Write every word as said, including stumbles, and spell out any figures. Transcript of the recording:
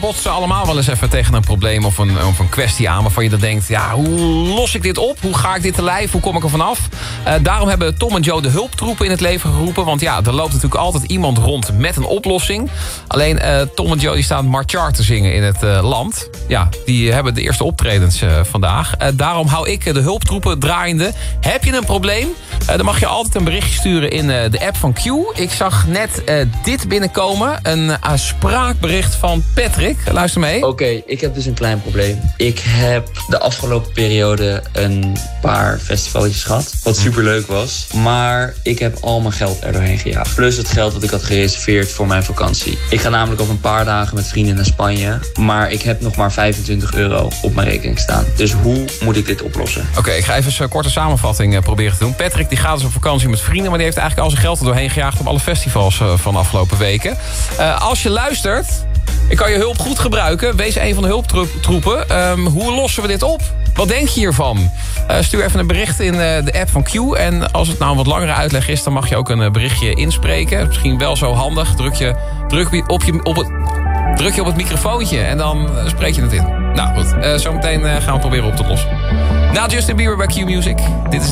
botsen allemaal wel eens even tegen een probleem of een, of een kwestie aan... waarvan je dan denkt, ja, hoe los ik dit op? Hoe ga ik dit te lijf? Hoe kom ik er vanaf? Uh, daarom hebben Tom en Joe de hulptroepen in het leven geroepen. Want ja, er loopt natuurlijk altijd iemand rond met een oplossing. Alleen uh, Tom en Joe die staan Marchar te zingen in het uh, land. Ja, die hebben de eerste optredens uh, vandaag. Uh, daarom hou ik uh, de hulptroepen draaiende. Heb je een probleem? Uh, dan mag je altijd een berichtje sturen in uh, de app van Q. Ik zag net uh, dit binnenkomen. Een uh, spraakbericht van Patrick. Luister mee. Oké, okay, ik heb dus een klein probleem. Ik heb de afgelopen periode een paar festivalletjes gehad. Wat superleuk was. Maar ik heb al mijn geld er doorheen gejaagd. Plus het geld dat ik had gereserveerd voor mijn vakantie. Ik ga namelijk over een paar dagen met vrienden naar Spanje. Maar ik heb nog maar vijfentwintig euro op mijn rekening staan. Dus hoe moet ik dit oplossen? Oké, okay, ik ga even een korte samenvatting uh, proberen te doen. Patrick die gaat dus op vakantie met vrienden. Maar die heeft eigenlijk al zijn geld er doorheen gejaagd op alle festivals uh, van de afgelopen weken. Uh, als je luistert... Ik kan je hulp goed gebruiken. Wees een van de hulptroepen. Um, hoe lossen we dit op? Wat denk je hiervan? Uh, stuur even een bericht in uh, de app van Q. En als het nou een wat langere uitleg is... dan mag je ook een uh, berichtje inspreken. Misschien wel zo handig. Druk je, druk op, je, op, het, druk je op het microfoontje en dan uh, spreek je het in. Nou goed, uh, zometeen uh, gaan we het proberen op te lossen. Na Justin Bieber bij Q Music. Dit is